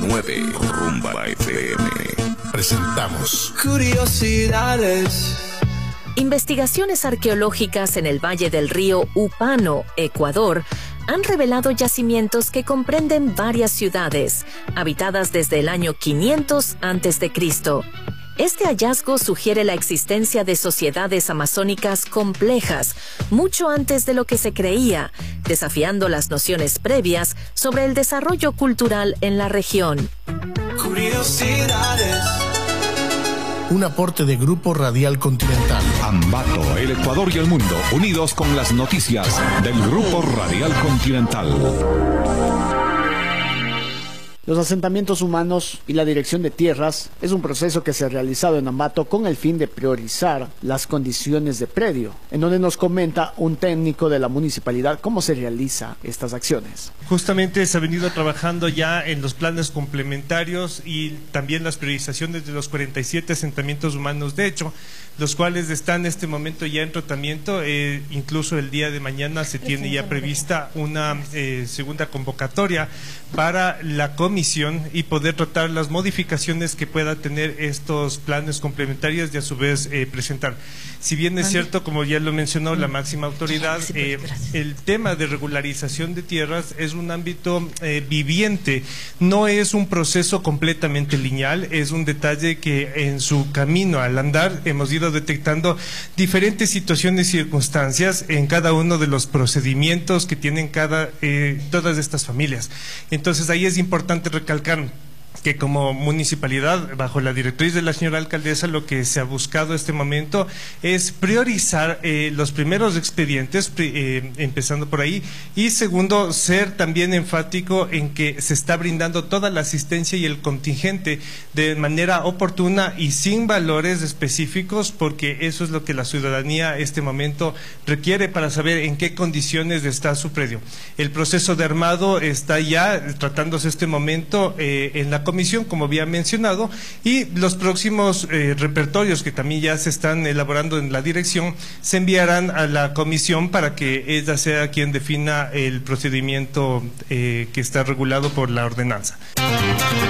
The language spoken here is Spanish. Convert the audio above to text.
9 Rumba FM. Presentamos Curiosidades. Investigaciones arqueológicas en el Valle del Río Upano, Ecuador, han revelado yacimientos que comprenden varias ciudades, habitadas desde el año 500 a.C. Este hallazgo sugiere la existencia de sociedades amazónicas complejas, mucho antes de lo que se creía, desafiando las nociones previas sobre el desarrollo cultural en la región. Curiosidades. Un aporte de Grupo Radial Continental. Ambato, el Ecuador y el mundo, unidos con las noticias del Grupo Radial Continental. Los asentamientos humanos y la dirección de tierras es un proceso que se ha realizado en Ambato con el fin de priorizar las condiciones de predio, en donde nos comenta un técnico de la municipalidad cómo se realizan estas acciones. Justamente se ha venido trabajando ya en los planes complementarios y también las priorizaciones de los 47 asentamientos humanos, de hecho, los cuales están en este momento ya en tratamiento. Incluso el día de mañana se tiene ya prevista una segunda convocatoria para la comisión y poder tratar las modificaciones que pueda tener estos planes complementarios y a su vez presentar. Si bien es cierto, como ya lo mencionó la máxima autoridad, el tema de regularización de tierras es un ámbito viviente, no es un proceso completamente lineal, es un detalle que en su camino al andar hemos ido detectando diferentes situaciones y circunstancias en cada uno de los procedimientos que tienen todas estas familias. Entonces ahí es importante recalcar que como municipalidad, bajo la directriz de la señora alcaldesa, lo que se ha buscado en este momento es priorizar los primeros expedientes, empezando por ahí, y segundo, ser también enfático en que se está brindando toda la asistencia y el contingente de manera oportuna y sin valores específicos, porque eso es lo que la ciudadanía en este momento requiere para saber en qué condiciones está su predio. El proceso de armado está ya tratándose este momento en la comisión, como había mencionado, y los próximos repertorios que también ya se están elaborando en la dirección se enviarán a la comisión para que ella sea quien defina el procedimiento que está regulado por la ordenanza.